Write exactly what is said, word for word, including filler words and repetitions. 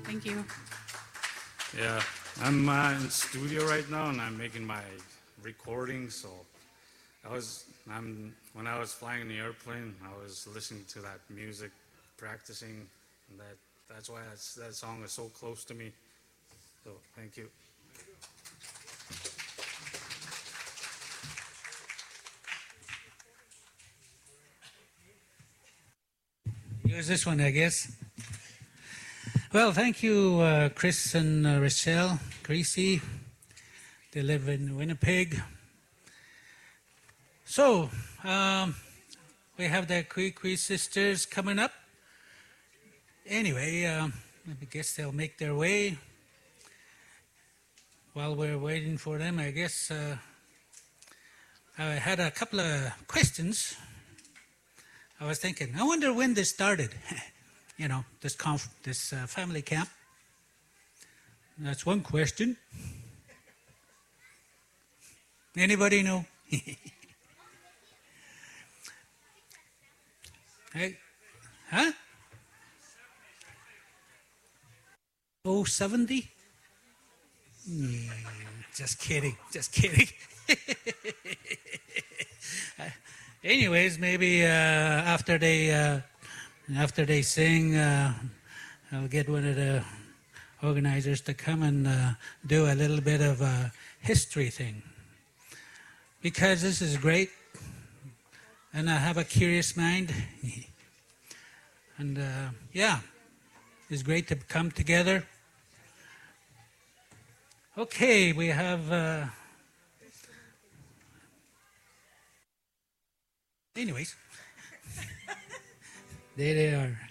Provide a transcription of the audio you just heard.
Thank you. Yeah, I'm uh, in the studio right now, and I'm making my recording. So I was, I'm when I was flying in the airplane, I was listening to that music, practicing, and that that's why that's, that song is so close to me. So thank you. Use this one, I guess. Well, thank you, uh, Chris and uh, Rochelle Greasy. They live in Winnipeg. So, um, we have the Cree Cree sisters coming up. Anyway, uh, I guess they'll make their way. While we're waiting for them, I guess uh, I had a couple of questions. I was thinking, I wonder when this started. You know, this conf- this uh, family camp. That's one question. Anybody know? Hey, huh? Oh, seventy? Mm, just kidding, just kidding. Anyways, maybe uh, after they uh, after they sing, uh, I'll get one of the organizers to come and uh, do a little bit of a history thing, because this is great, and I have a curious mind, and uh, yeah, it's great to come together. Okay, we have. Uh, anyways, there they are.